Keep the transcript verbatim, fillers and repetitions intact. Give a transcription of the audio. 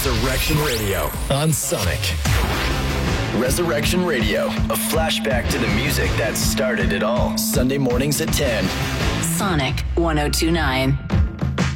Resurrection Radio on Sonic. Resurrection Radio, a flashback to the music that started it all. Sunday mornings at ten. Sonic one oh two point nine.